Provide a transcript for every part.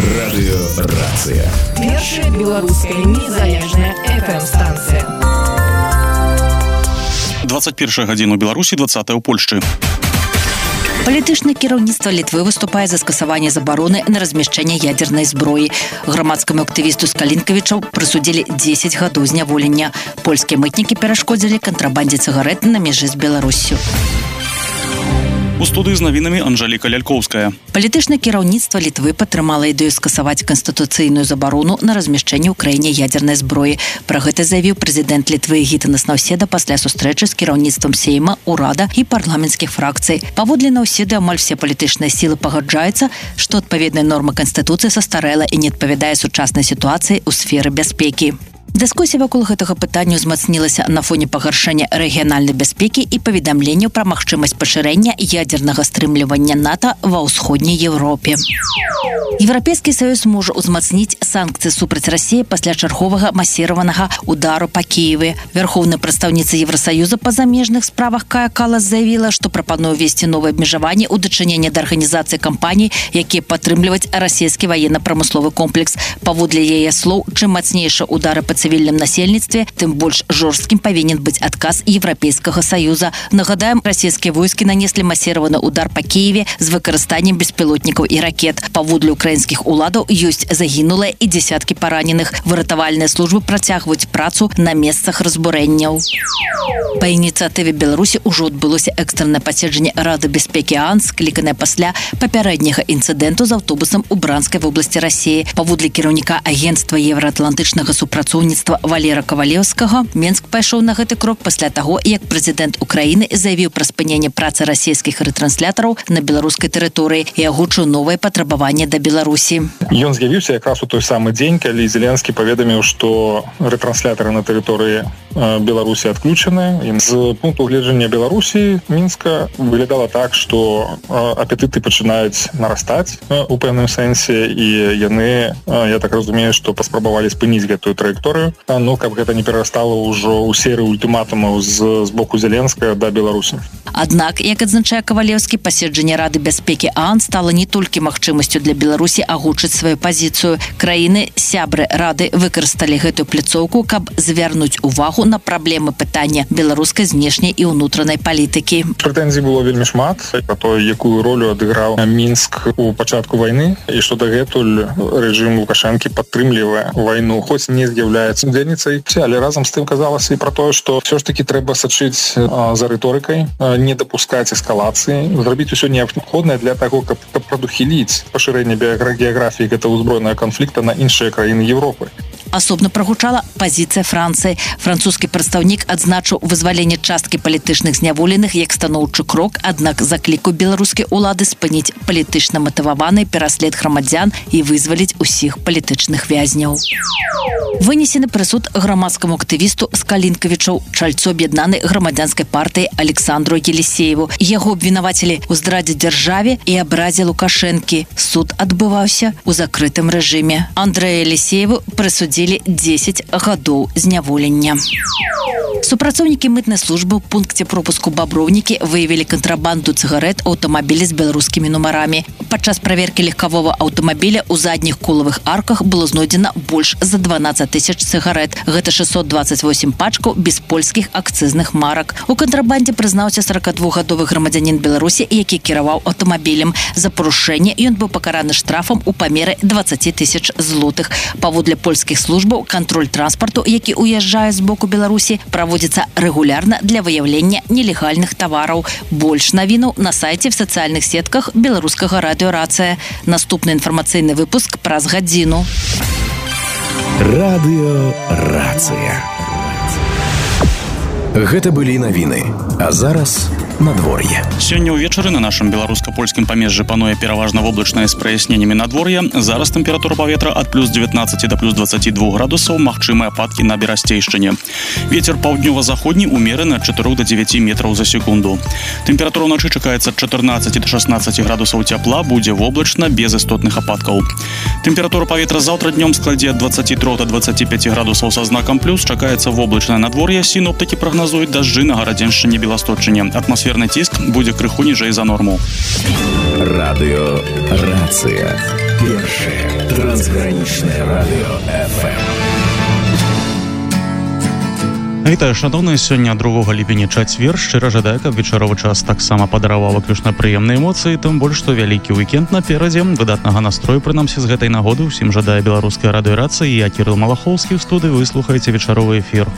Радыёрацыя. Першая беларуская незалежная FM-станцыя. 21 гадзіну Беларусі, 20 у Польшчы. Палітычнае кіраўніцтва Літвы выступае за скасаванне забароны на размяшчэнне ядзернай зброі. Грамадскаму актывісту Скалінкавічу прысудзілі 10 гадоў зняволення. Польскія мытнікі перашкодзілі кантрабандзе цыгарэт на мяжы з Беларуссю. У студыі з навінамі Анжэліка Лялькоўская. Палітычнае кіраўніцтва Літвы падтрымала ідэю скасаваць канстытуцыйную забарону на размяшчэнне ў краіне ядзернай зброі. Пра гэта заявіў прэзідэнт Літвы Гітанас Наўседа пасля сустрэчы з кіраўніцтвам Сейма, урада і парламенцкіх фракцый. Паводле Наўседы амаль все палітычныя сілы пагаджаюцца, што адпаведная норма канстытуцыі састарэла і не адпавядае сучаснай сітуацыі ў сферы бяспекі. Дыскусія вакол гэтага пытання ўзмацнілася на фоне пагаршэння рэгіянальнай бяспекі і паведамленняў пра магчымасць пашырэння ядзернага стрымлівання НАТО ва ўсходняй Еўропе. Еўрапейскі саюз можа ўзмацніць санкцыі супраць Расіі пасля чарговага масіраванага удару па Кіеве. Вярхоўная прадстаўніца Еўрасаюза па замежных справах Кая Калас заявіла, што прапануе ўвесці новыя абмежаванні ў дачыненні да арганізацыі кампаній, якія падтрымліваюць расійскі ваенна-прамысловы комплекс. Паводле яе слоў, чым мацнейшыя удары па цывільным насельніцтве, тым больш жорсткім павінен быць адказ Еўрапейскага саюза. Нагадаем, расійскія войскі нанеслі масіраваны удар па Кіеве з выкарыстаннем беспілотнікаў і ракет. Паводле украінскіх уладаў ёсць загінулыя і дзесяткі параненых. Выратавальныя службы працягваюць працу на месцах разбурэнняў. Па ініцыятыве Беларусі ўжо адбылося экстраннае паседжанне Рады бяспекі ААН, скліканае пасля папярэдняга інцыдэнту з аўтобусам у Бранскай вобласці Расіі. Паводле кіраўніка агенцтва еўраатлантычнага супрацоўніцтва Валера Кавалеўскага, Мінск пайшоў на гэты крок пасля таго, як прэзідэнт Украіны заявіў пра спыненне працы расійскіх рэтранслятораў на беларускай тэрыторыі і агучыў новыя патрабаванні да Беларусі. Ён з'явіўся якраз у той самы дзень, калі Зеленскі паведаміў, што рэтрансляторы на тэрыторыі Беларусі адключаны. І з пункту гледжання Беларусі, Мінска, выглядала так, што апетыты пачынаюць нарастаць у пэўным сэнсе, і яны, я так разумею, што паспрабавалі спыніць гэтую траекторыю, каб гэта не перарастала ўжо ў серыю ультыматумаў з боку Зеленскага да Беларусі. Аднак, як адзначае Кавалеўскі, паседжанне Рады бяспекі ААН стала не толькі магчымасцю для Беларусі агучыць сваю пазіцыю. Краіны-сябры Рады выкарысталі гэтую пляцоўку, каб звярнуць увагу на праблемы пытання беларускай знешняй і ўнутранай палітыкі. Прэтэнзій было вельмі шмат пра тое, якую ролю адыграў Мінск у пачатку вайны, і што дагэтуль рэжым Лукашэнкі падтрымлівае вайну, хоць не з'яўляецца удзельніцай, але разам з тым казалася і пра тое, што ўсё ж такі трэба сачыць за рыторыкай, не дапускаць эскалацыі, зрабіць усё неабходнае для таго, каб прадухіліць пашырэнне геаграфіі гэтага ўзброенага канфлікта на іншыя краіны Еўропы. Асобна прагучала пазіцыя Францыі. Французскі прадстаўнік адзначыў вызваленне часткі палітычных зняволеных як станоўчы крок, аднак заклікаў беларускай улады спыніць палітычна матываваны пераслед грамадзян і вызваліць усіх палітычных вязняў. Вынесены прысуд грамадскаму актывісту Скалінкавічу, чальцу аб'яднанай грамадзянскай партыі Александру Елисееву. Яго абвінавацілі ў здрадзе дзяржаве і абразе Лукашэнкі. Суд адбываўся ў закрытым рэжыме. Андрэю Елисееву прысудзілі 10 гадоў зняволення. Супрацоўнікі мытнай службы ў пункце пропуску Баброўнікі выявілі кантрабанду цыгарэт аўтамабіля з беларускімі нумарамі. Падчас праверкі легкавога аўтамабіля ў задніх колавых арках было знойдзена больш за 12 тысяч цыгарэт. Гэта 628 пачкаў без польскіх акцызных марак. У кантрабандзе прызнаўся 42-гадовы грамадзянін Беларусі, які кіраваў аўтамабілем. За парушэнне ён быў пакараны штрафам у памеры 20 тысяч злотых. Паводле польскіх службаў, кантроль транспарту, які уязджае з боку Беларусі, праводзіцца рэгулярна для выяўлення нелегальных тавараў. Больш навінаў на сайце в сацыяльных сетках беларускага радыёрацыя. Наступны інфармацыйны выпуск праз гадзіну. Радыёрацыя. Гэта былі навіны. А зараз надвор'е. Сёння ўвечары на нашым беларуска-польскім памежжы пануе пераважна воблачнае з праясненнямі надвор'я. Зараз тэмпература паветра ад плюс 19 да плюс 22 градусаў, магчымыя ападкі на Берасцейшчыне. Вецер паўднёва-заходні умераны ад 4 до 9 метраў за секунду. Тэмпература ўначы чакаецца ад 14 до 16 градусаў цяпла, будзе воблачна, без істотных ападкаў. Тэмпература паветра заўтра днём складзе ад 23 до 25 градусаў са знакам плюс, чакаецца воблачнае надвор'е, сіноптыкі прагназуюць дажджы на Гарадзеншчыне, Беласточчыне. Атмасферны ціск будзе крыху ніжэй за норму. Радыёрацыя. Першее трансграничное радио FM. Вітаю, шановныя, сёння 2 ліпеня чацвер. Шчыра жадаю, каб вечаровы час таксама падараваў выключна прыемныя эмоцыі, тым больш, што вялікі уікенд наперадзе. Выдатнага настрою, прынамсі, з гэтай нагоды ўсім жадае беларуская радыёрацыя. Я Кірыл Малахоўскі ў студыі, вы слухаеце вечаровы эфір.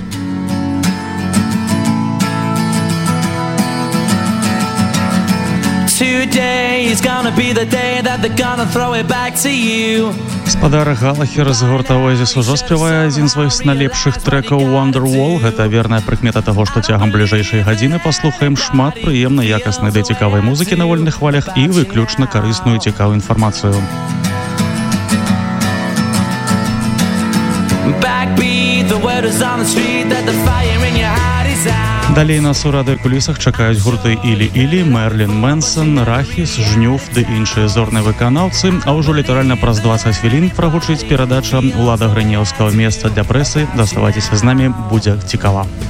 Today is gonna be the day that they're gonna throw it back to you. Спадар Галахер з гурта Oasis ужо спявае адзін з сваіх найлепшых трэкаў Wonderwall. Гэта верная прыкмета таго, што цягам бліжэйшай гадзіны паслухаем шмат прыемнай, якаснай ды цікавай музыкі на вольных хвалях і выключна карысную цікавую інфармацыю. Backbeat, the word is on the street that the fire in your heart is out. Далей нас у радыёкулісах чакаюць гурты Ілі-Ілі, Мерлін Мэнсон, Рахіс, Жнюф ды іншыя зорныя выканаўцы, а ўжо літаральна праз 20 хвілін прагучыць перадача Улада Грынеўскага месца для прэсы. Заставайцеся з намі, будзе цікава.